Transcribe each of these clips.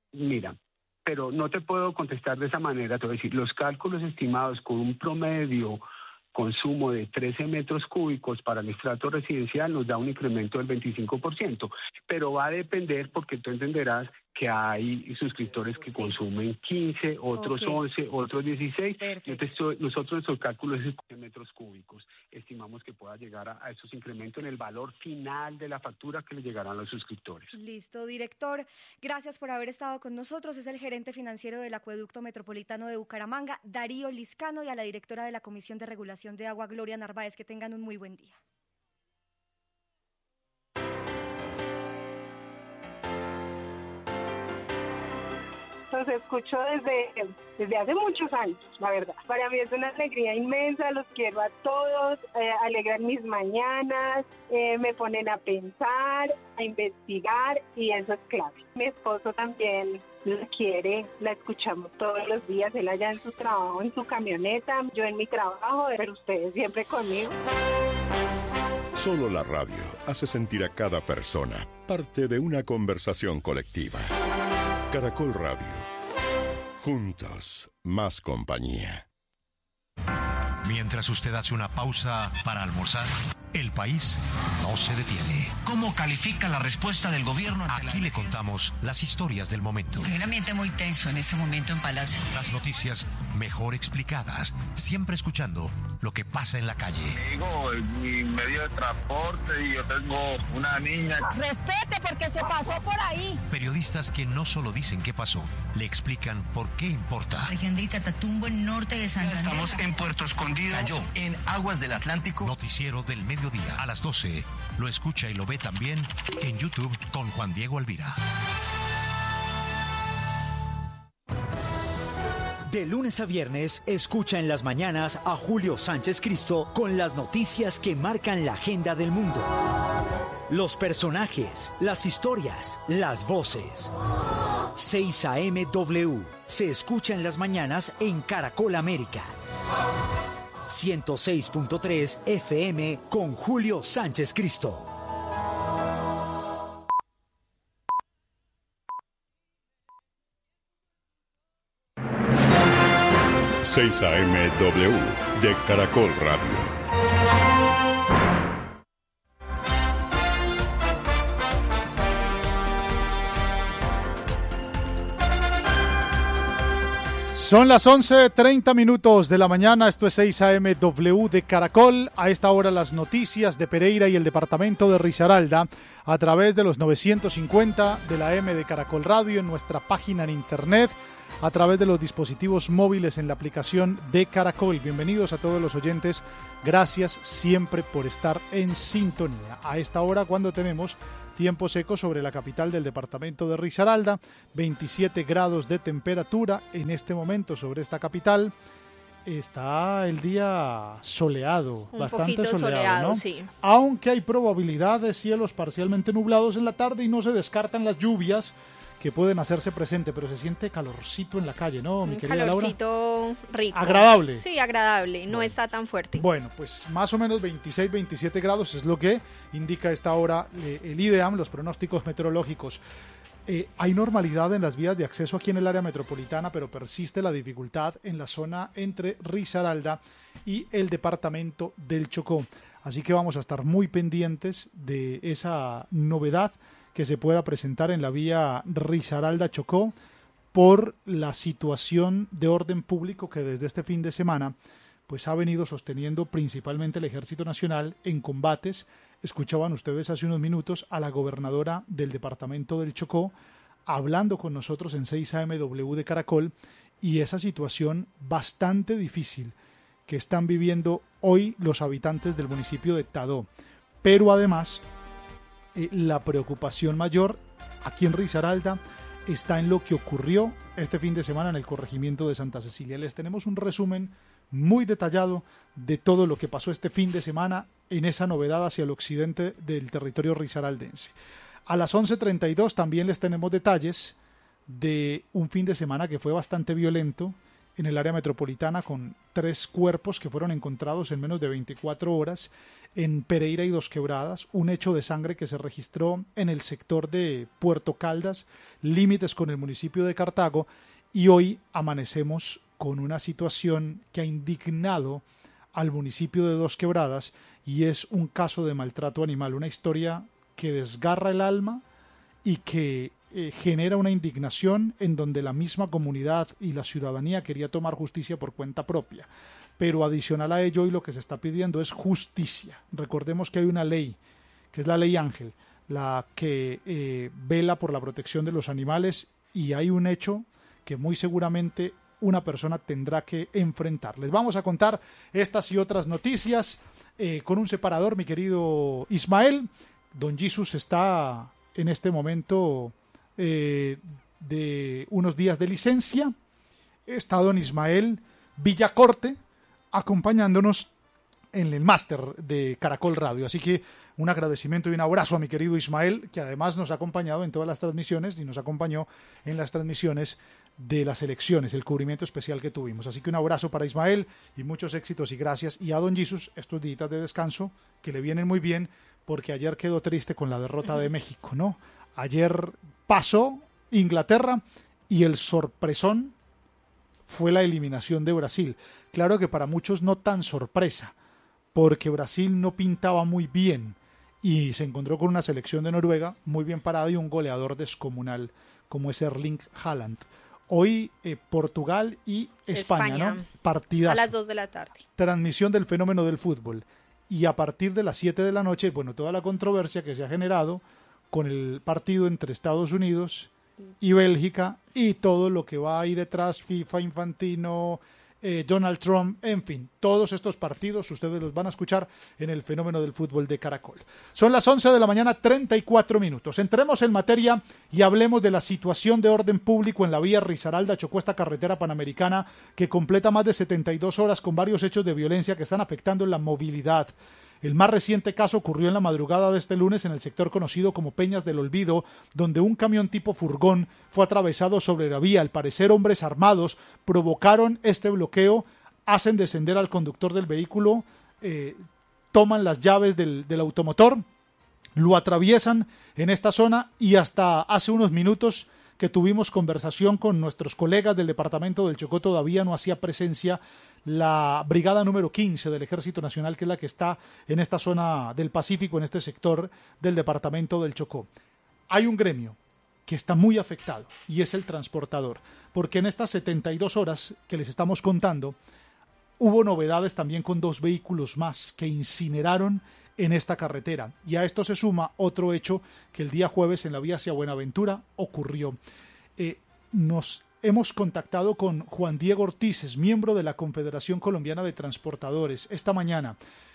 Mira, pero no te puedo contestar de esa manera. Te voy a decir, los cálculos estimados con un promedio consumo de 13 metros cúbicos para el estrato residencial nos da un incremento del 25%, pero va a depender, porque tú entenderás que hay suscriptores que consumen 15, otros 11, otros 16. Nosotros nuestros cálculos es de metros cúbicos. Estimamos que pueda llegar a esos incrementos en el valor final de la factura que le llegarán a los suscriptores. Listo, director. Gracias por haber estado con nosotros. Es el gerente financiero del Acueducto Metropolitano de Bucaramanga, Darío Liscano, y a la directora de la Comisión de Regulación de Agua, Gloria Narváez. Que tengan un muy buen día. Los escucho desde hace muchos años, la verdad. Para mí es una alegría inmensa, los quiero a todos, alegran mis mañanas, me ponen a pensar, a investigar, y eso es clave. Mi esposo también la quiere, la escuchamos todos los días, él allá en su trabajo, en su camioneta, yo en mi trabajo, pero ustedes siempre conmigo. Solo la radio hace sentir a cada persona parte de una conversación colectiva. Caracol Radio. Juntos, más compañía. Mientras usted hace una pausa para almorzar, el país no se detiene. ¿Cómo califica la respuesta del gobierno? Aquí le contamos las historias del momento. Hay un ambiente muy tenso en este momento en Palacio. Las noticias mejor explicadas, siempre escuchando lo que pasa en la calle. Digo, mi medio de transporte, y yo tengo una niña. Respete, porque se pasó por ahí. Periodistas que no solo dicen qué pasó, le explican por qué importa. Región de Catatumbo, en norte de Santander. Estamos en Puerto Escondido. Cayó en aguas del Atlántico. Noticiero del mediodía a las 12. Lo escucha y lo ve también en YouTube con Juan Diego Alvira. De lunes a viernes, escucha en las mañanas a Julio Sánchez Cristo con las noticias que marcan la agenda del mundo. Los personajes, las historias, las voces. 6 AM W. Se escucha en las mañanas en Caracol América. 106.3 FM con Julio Sánchez Cristo. Seis AM W de Caracol Radio. Son las 11:30 de la mañana, esto es 6 AM W de Caracol. A esta hora las noticias de Pereira y el departamento de Risaralda a través de los 950 de la AM de Caracol Radio, en nuestra página en internet, a través de los dispositivos móviles en la aplicación de Caracol. Bienvenidos a todos los oyentes, gracias siempre por estar en sintonía. A esta hora, cuando tenemos tiempo seco sobre la capital del departamento de Risaralda, 27 grados de temperatura en este momento sobre esta capital. Está el día soleado, bastante soleado, ¿no? Sí. Aunque hay probabilidad de cielos parcialmente nublados en la tarde y no se descartan las lluvias que pueden hacerse presente, pero se siente calorcito en la calle, ¿no, mi querida Laura? Calorcito rico. Agradable. Sí, agradable, no está tan fuerte. Bueno, pues más o menos 26, 27 grados es lo que indica a esta hora el IDEAM, los pronósticos meteorológicos. Hay normalidad en las vías de acceso aquí en el área metropolitana, pero persiste la dificultad en la zona entre Risaralda y el departamento del Chocó. Así que vamos a estar muy pendientes de esa novedad que se pueda presentar en la vía Risaralda-Chocó por la situación de orden público que desde este fin de semana pues ha venido sosteniendo principalmente el Ejército Nacional en combates. Escuchaban ustedes hace unos minutos a la gobernadora del departamento del Chocó hablando con nosotros en 6 AM W de Caracol, y esa situación bastante difícil que están viviendo hoy los habitantes del municipio de Tadó. Pero además la preocupación mayor aquí en Risaralda está en lo que ocurrió este fin de semana en el corregimiento de Santa Cecilia. Les tenemos un resumen muy detallado de todo lo que pasó este fin de semana en esa novedad hacia el occidente del territorio risaraldense. A las 11:32 también les tenemos detalles de un fin de semana que fue bastante violento en el área metropolitana con 3 cuerpos que fueron encontrados en menos de 24 horas en Pereira y Dos Quebradas, un hecho de sangre que se registró en el sector de Puerto Caldas, límites con el municipio de Cartago, y hoy amanecemos con una situación que ha indignado al municipio de Dos Quebradas y es un caso de maltrato animal, una historia que desgarra el alma y que genera una indignación en donde la misma comunidad y la ciudadanía quería tomar justicia por cuenta propia. Pero adicional a ello, hoy lo que se está pidiendo es justicia. Recordemos que hay una ley, que es la Ley Ángel, la que vela por la protección de los animales, y hay un hecho que muy seguramente una persona tendrá que enfrentar. Les vamos a contar estas y otras noticias con un separador, mi querido Ismael. Don Jesus está en este momento de unos días de licencia. Está don Ismael Villacorte acompañándonos en el máster de Caracol Radio. Así que un agradecimiento y un abrazo a mi querido Ismael, que además nos ha acompañado en todas las transmisiones y nos acompañó en las transmisiones de las elecciones, el cubrimiento especial que tuvimos. Así que un abrazo para Ismael y muchos éxitos y gracias. Y a don Jesus, estos días de descanso que le vienen muy bien, porque ayer quedó triste con la derrota de México, ¿no? Ayer pasó Inglaterra y el sorpresón fue la eliminación de Brasil. Claro que para muchos no tan sorpresa, porque Brasil no pintaba muy bien y se encontró con una selección de Noruega muy bien parada y un goleador descomunal como es Erling Haaland. Hoy Portugal y España, ¿no? Partidazo. A las 2 de la tarde. Transmisión del fenómeno del fútbol. Y a partir de las 7 de la noche, bueno, toda la controversia que se ha generado con el partido entre Estados Unidos y Bélgica y todo lo que va ahí detrás, FIFA, Infantino, Donald Trump, en fin, todos estos partidos ustedes los van a escuchar en el fenómeno del fútbol de Caracol. Son las 11 de la mañana, 34 minutos. Entremos en materia y hablemos de la situación de orden público en la vía Risaralda-Chocó, esta carretera panamericana que completa más de 72 horas con varios hechos de violencia que están afectando la movilidad. El más reciente caso ocurrió en la madrugada de este lunes en el sector conocido como Peñas del Olvido, donde un camión tipo furgón fue atravesado sobre la vía. Al parecer, hombres armados provocaron este bloqueo, hacen descender al conductor del vehículo, toman las llaves del automotor, lo atraviesan en esta zona y hasta hace unos minutos que tuvimos conversación con nuestros colegas del departamento del Chocó todavía no hacía presencia la brigada número 15 del Ejército Nacional, que es la que está en esta zona del Pacífico, en este sector del departamento del Chocó. Hay un gremio que está muy afectado y es el transportador, porque en estas 72 horas que les estamos contando hubo novedades también con 2 vehículos más que incineraron en esta carretera, y a esto se suma otro hecho que el día jueves en la vía hacia Buenaventura ocurrió. Nos hemos contactado con Juan Diego Ortiz, es miembro de la Confederación Colombiana de Transportadores. Esta mañana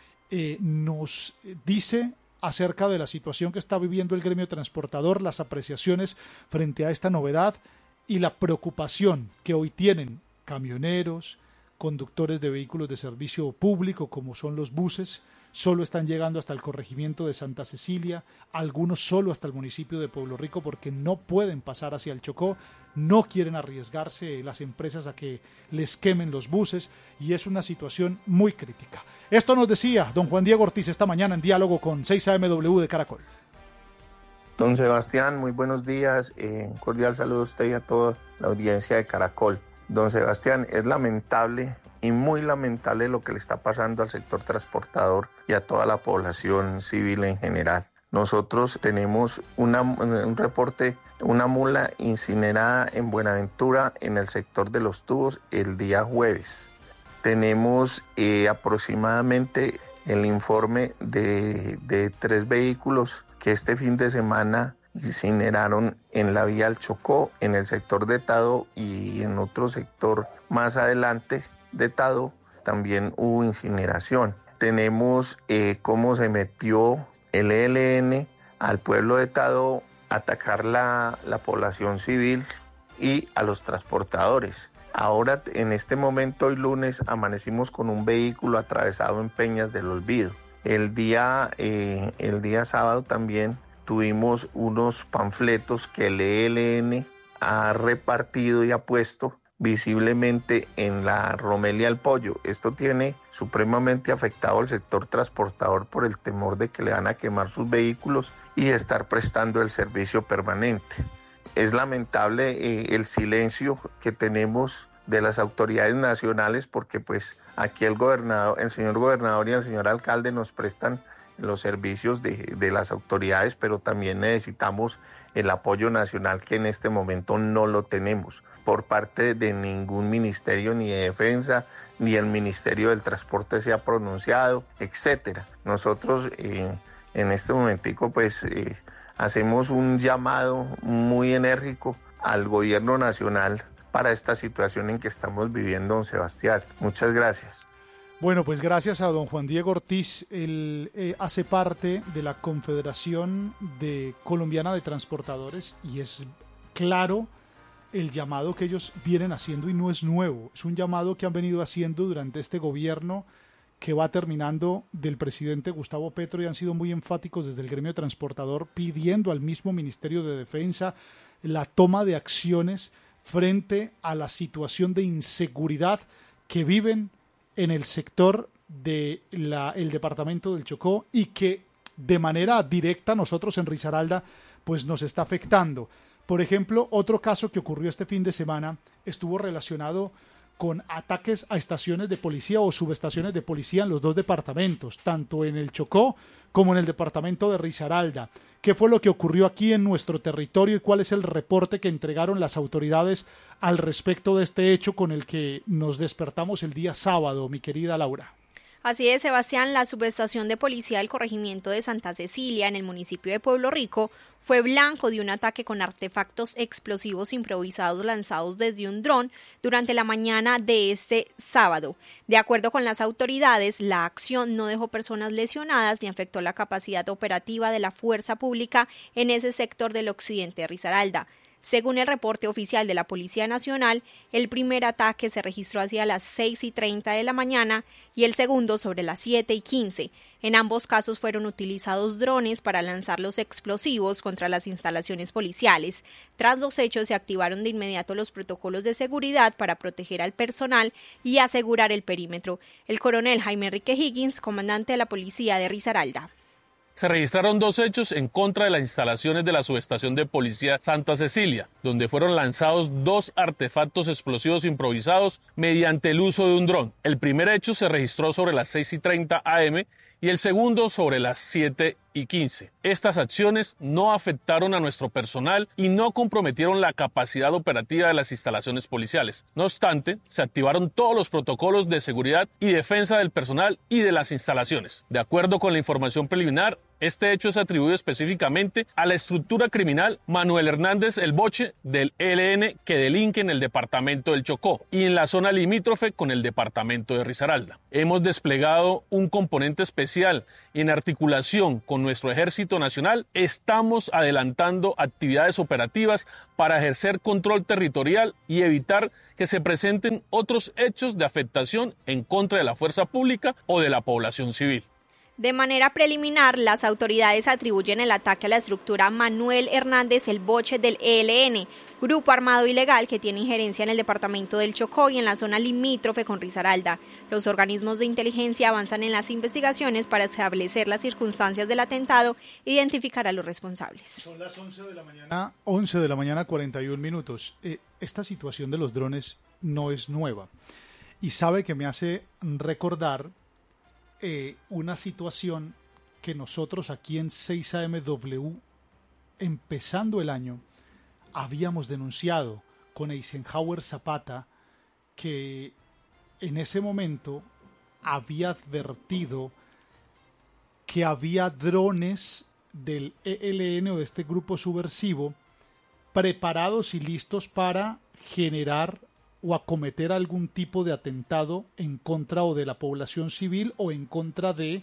nos dice acerca de la situación que está viviendo el gremio transportador, las apreciaciones frente a esta novedad y la preocupación que hoy tienen camioneros, conductores de vehículos de servicio público como son los buses. Solo están llegando hasta el corregimiento de Santa Cecilia, algunos solo hasta el municipio de Pueblo Rico porque no pueden pasar hacia el Chocó, no quieren arriesgarse las empresas a que les quemen los buses y es una situación muy crítica. Esto nos decía don Juan Diego Ortiz esta mañana en diálogo con 6AMW de Caracol. Don Sebastián, muy buenos días, un cordial saludo a usted y a toda la audiencia de Caracol. Don Sebastián, es lamentable y muy lamentable lo que le está pasando al sector transportador y a toda la población civil en general. Nosotros tenemos un reporte, una mula incinerada en Buenaventura en el sector de los tubos el día jueves. Tenemos aproximadamente el informe de 3 vehículos que este fin de semana incineraron en la vía al Chocó, en el sector de Tado y en otro sector más adelante de Tado también hubo incineración. Tenemos cómo se metió el ELN al pueblo de Tado a atacar la población civil y a los transportadores. Ahora, en este momento, hoy lunes, amanecimos con un vehículo atravesado en Peñas del Olvido. El día sábado también tuvimos unos panfletos que el ELN ha repartido y ha puesto visiblemente en la Romelia El Pollo. Esto tiene supremamente afectado al sector transportador por el temor de que le van a quemar sus vehículos y estar prestando el servicio permanente. Es lamentable el silencio que tenemos de las autoridades nacionales, porque pues aquí el señor gobernador y el señor alcalde nos prestan los servicios de las autoridades, pero también necesitamos el apoyo nacional, que en este momento no lo tenemos por parte de ningún ministerio, ni de defensa, ni el Ministerio del Transporte se ha pronunciado, etcétera. Nosotros en este momentico pues hacemos un llamado muy enérgico al gobierno nacional para esta situación en que estamos viviendo, don Sebastián. Muchas gracias. Bueno, pues gracias a don Juan Diego Ortiz. Él hace parte de la Confederación Colombiana de Transportadores y es claro el llamado que ellos vienen haciendo y no es nuevo. Es un llamado que han venido haciendo durante este gobierno que va terminando del presidente Gustavo Petro y han sido muy enfáticos desde el gremio transportador pidiendo al mismo Ministerio de Defensa la toma de acciones frente a la situación de inseguridad que viven en el sector del departamento del Chocó y que de manera directa nosotros en Risaralda pues nos está afectando. Por ejemplo, otro caso que ocurrió este fin de semana estuvo relacionado con ataques a estaciones de policía o subestaciones de policía en los dos departamentos, tanto en el Chocó como en el departamento de Risaralda. ¿Qué fue lo que ocurrió aquí en nuestro territorio y cuál es el reporte que entregaron las autoridades al respecto de este hecho con el que nos despertamos el día sábado, mi querida Laura? Así es, Sebastián, la subestación de policía del corregimiento de Santa Cecilia, en el municipio de Pueblo Rico, fue blanco de un ataque con artefactos explosivos improvisados lanzados desde un dron durante la mañana de este sábado. De acuerdo con las autoridades, la acción no dejó personas lesionadas ni afectó la capacidad operativa de la fuerza pública en ese sector del occidente de Risaralda. Según el reporte oficial de la Policía Nacional, el primer ataque se registró hacia las 6:30 de la mañana y el segundo sobre las 7:15. En ambos casos fueron utilizados drones para lanzar los explosivos contra las instalaciones policiales. Tras los hechos se activaron de inmediato los protocolos de seguridad para proteger al personal y asegurar el perímetro. El coronel Jaime Enrique Higgins, comandante de la Policía de Risaralda. Se registraron 2 hechos en contra de las instalaciones de la subestación de policía Santa Cecilia, donde fueron lanzados 2 artefactos explosivos improvisados mediante el uso de un dron. El primer hecho se registró sobre las 6:30 am y el segundo sobre las 7:15. Estas acciones no afectaron a nuestro personal y no comprometieron la capacidad operativa de las instalaciones policiales. No obstante, se activaron todos los protocolos de seguridad y defensa del personal y de las instalaciones. De acuerdo con la información preliminar, este hecho es atribuido específicamente a la estructura criminal Manuel Hernández El Boche del ELN que delinque en el departamento del Chocó y en la zona limítrofe con el departamento de Risaralda. Hemos desplegado un componente especial y en articulación con nuestro Ejército Nacional estamos adelantando actividades operativas para ejercer control territorial y evitar que se presenten otros hechos de afectación en contra de la fuerza pública o de la población civil. De manera preliminar, las autoridades atribuyen el ataque a la estructura Manuel Hernández El Boche del ELN, grupo armado ilegal que tiene injerencia en el departamento del Chocó y en la zona limítrofe con Risaralda. Los organismos de inteligencia avanzan en las investigaciones para establecer las circunstancias del atentado e identificar a los responsables. Son las 11 de la mañana. 11 de la mañana, 41 minutos. Esta situación de los drones no es nueva y sabe que me hace recordar una situación que nosotros aquí en 6AMW, empezando el año, habíamos denunciado con Eisenhower Zapata, que en ese momento había advertido que había drones del ELN o de este grupo subversivo preparados y listos para generar o acometer algún tipo de atentado en contra o de la población civil o en contra de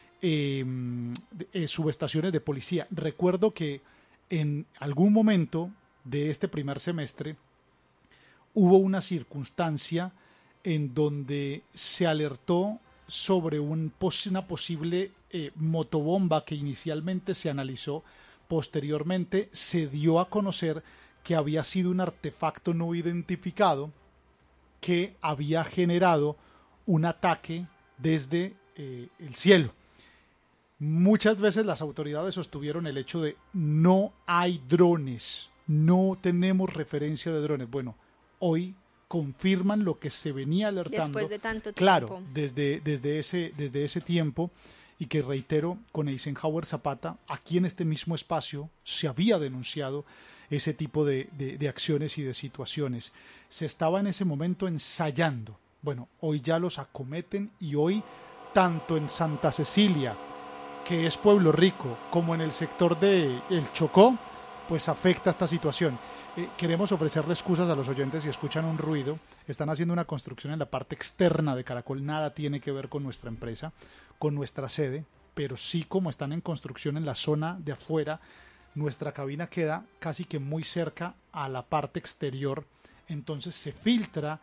subestaciones de policía. Recuerdo que en algún momento de este primer semestre hubo una circunstancia en donde se alertó sobre una posible motobomba que inicialmente se analizó, posteriormente se dio a conocer que había sido un artefacto no identificado que había generado un ataque desde el cielo. Muchas veces las autoridades sostuvieron el hecho de no hay drones, no tenemos referencia de drones. Bueno, hoy confirman lo que se venía alertando. Después de tanto tiempo. Claro, desde ese tiempo, y que reitero, con Eisenhower Zapata, aquí en este mismo espacio se había denunciado ese tipo de acciones y de situaciones. Se estaba en ese momento ensayando. Bueno, hoy ya los acometen y hoy, tanto en Santa Cecilia, que es Pueblo Rico, como en el sector de El Chocó, pues afecta esta situación. Queremos ofrecerle excusas a los oyentes si escuchan un ruido. Están haciendo una construcción en la parte externa de Caracol, nada tiene que ver con nuestra empresa, con nuestra sede, pero sí, como están en construcción en la zona de afuera, nuestra cabina queda casi que muy cerca a la parte exterior, entonces se filtra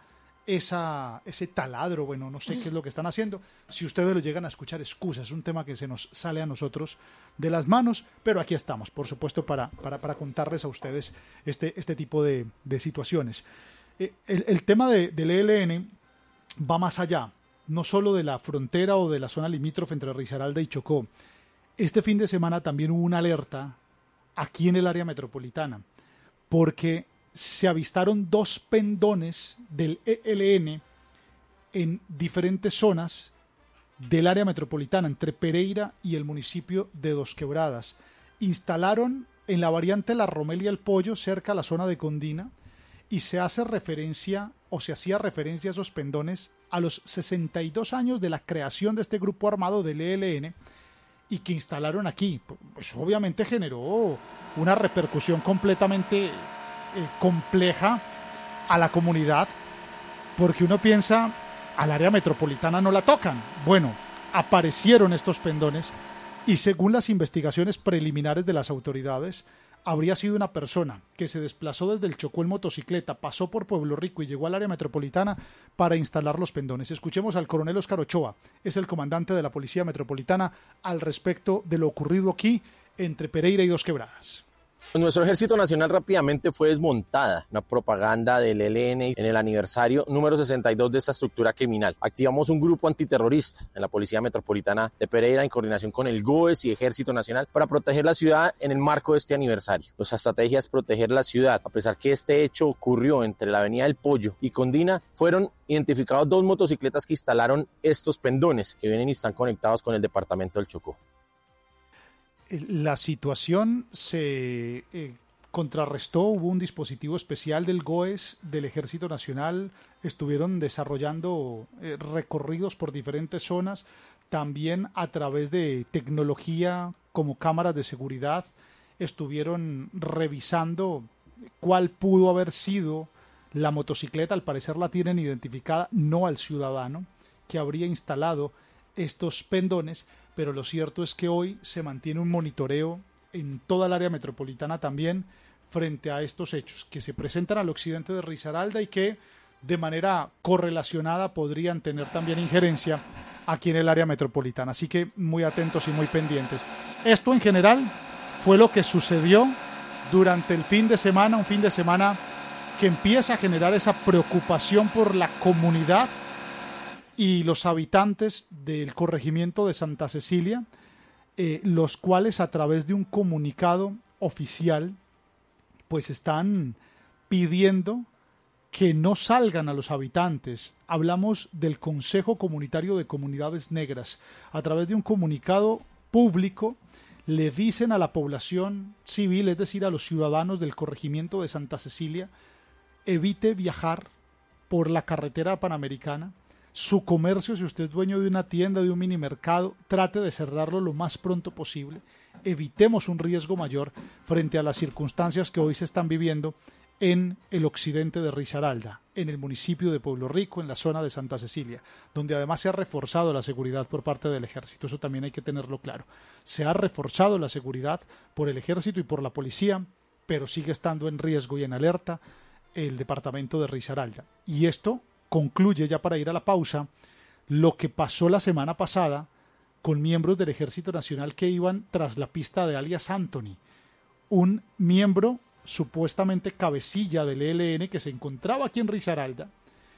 ese taladro. Bueno, no sé qué es lo que están haciendo. Si ustedes lo llegan a escuchar, excusa, es un tema que se nos sale a nosotros de las manos, pero aquí estamos, por supuesto, para contarles a ustedes este tipo de situaciones. El tema del ELN va más allá, no solo de la frontera o de la zona limítrofe entre Risaralda y Chocó. Este fin de semana también hubo una alerta aquí en el área metropolitana, porque se avistaron 2 pendones del ELN en diferentes zonas del área metropolitana, entre Pereira y el municipio de Dos Quebradas. Instalaron en la variante La Romelia El Pollo, cerca a la zona de Condina, y se hacía referencia a esos pendones a los 62 años de la creación de este grupo armado del ELN, y que instalaron aquí. Pues obviamente generó una repercusión completamente compleja a la comunidad, porque uno piensa, al área metropolitana no la tocan. Bueno, aparecieron estos pendones y según las investigaciones preliminares de las autoridades, habría sido una persona que se desplazó desde el Chocó en motocicleta, pasó por Pueblo Rico y llegó al área metropolitana para instalar los pendones. Escuchemos al coronel Óscar Ochoa, es el comandante de la Policía Metropolitana, al respecto de lo ocurrido aquí entre Pereira y Dos Quebradas. Nuestro Ejército Nacional rápidamente fue desmontada, una propaganda del ELN en el aniversario número 62 de esta estructura criminal. Activamos un grupo antiterrorista en la Policía Metropolitana de Pereira en coordinación con el GOES y Ejército Nacional para proteger la ciudad en el marco de este aniversario. Nuestra estrategia es proteger la ciudad. A pesar que este hecho ocurrió entre la Avenida del Pollo y Condina, fueron identificados 2 motocicletas que instalaron estos pendones que vienen y están conectados con el departamento del Chocó. La situación se contrarrestó, hubo un dispositivo especial del GOES, del Ejército Nacional, estuvieron desarrollando recorridos por diferentes zonas, también a través de tecnología como cámaras de seguridad, estuvieron revisando cuál pudo haber sido la motocicleta. Al parecer la tienen identificada, no al ciudadano que habría instalado estos pendones, pero lo cierto es que hoy se mantiene un monitoreo en toda el área metropolitana también frente a estos hechos que se presentan al occidente de Risaralda y que de manera correlacionada podrían tener también injerencia aquí en el área metropolitana. Así que muy atentos y muy pendientes. Esto en general fue lo que sucedió durante el fin de semana, un fin de semana que empieza a generar esa preocupación por la comunidad y los habitantes del corregimiento de Santa Cecilia, los cuales a través de un comunicado oficial pues están pidiendo que no salgan a los habitantes. Hablamos del Consejo Comunitario de Comunidades Negras. A través de un comunicado público le dicen a la población civil, es decir, a los ciudadanos del corregimiento de Santa Cecilia, evite viajar por la carretera panamericana. Su comercio, si usted es dueño de una tienda, de un mini mercado, trate de cerrarlo lo más pronto posible. Evitemos un riesgo mayor frente a las circunstancias que hoy se están viviendo en el occidente de Risaralda, en el municipio de Pueblo Rico, en la zona de Santa Cecilia, donde además se ha reforzado la seguridad por parte del ejército. Eso también hay que tenerlo claro. Se ha reforzado la seguridad por el ejército y por la policía, pero sigue estando en riesgo y en alerta el departamento de Risaralda. Y esto concluye, ya para ir a la pausa, lo que pasó la semana pasada con miembros del Ejército Nacional que iban tras la pista de alias Anthony, un miembro supuestamente cabecilla del ELN que se encontraba aquí en Risaralda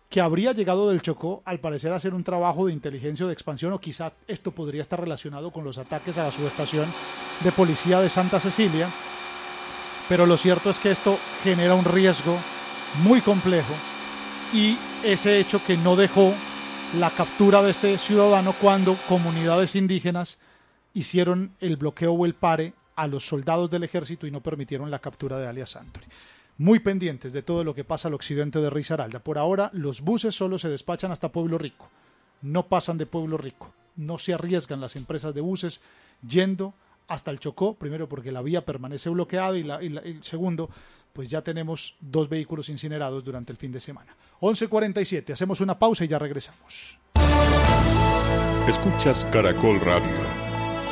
que habría llegado del Chocó, al parecer, a hacer un trabajo de inteligencia o de expansión, o quizá esto podría estar relacionado con los ataques a la subestación de policía de Santa Cecilia, pero lo cierto es que esto genera un riesgo muy complejo, y ese hecho que no dejó la captura de este ciudadano cuando comunidades indígenas hicieron el bloqueo o el pare a los soldados del ejército y no permitieron la captura de alias Anthony. Muy pendientes de todo lo que pasa al occidente de Risaralda. Por ahora, los buses solo se despachan hasta Pueblo Rico. No pasan de Pueblo Rico. No se arriesgan las empresas de buses yendo hasta el Chocó, primero porque la vía permanece bloqueada y segundo, pues ya tenemos 2 vehículos incinerados durante el fin de semana. 11:47, hacemos una pausa y ya regresamos. Escuchas Caracol Radio.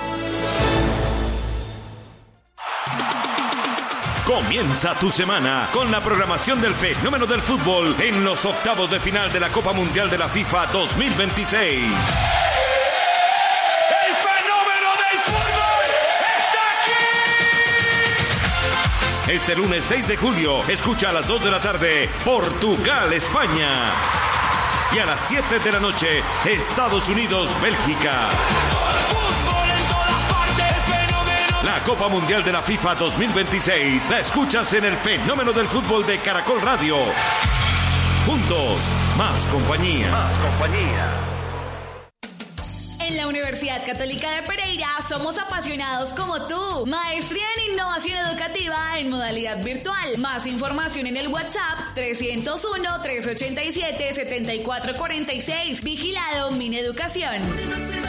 Comienza tu semana con la programación del fenómeno del fútbol en los octavos de final de la Copa Mundial de la FIFA 2026. ¡El fenómeno del fútbol está aquí! Este lunes 6 de julio, escucha a las 2 de la tarde, Portugal-España. Y a las 7 de la noche, Estados Unidos-Bélgica. La Copa Mundial de la FIFA 2026 la escuchas en el fenómeno del fútbol de Caracol Radio. Juntos, más compañía. Más compañía. En la Universidad Católica de Pereira somos apasionados como tú. Maestría en Innovación Educativa en modalidad virtual. Más información en el WhatsApp 301-387-7446. Vigilado Mineducación.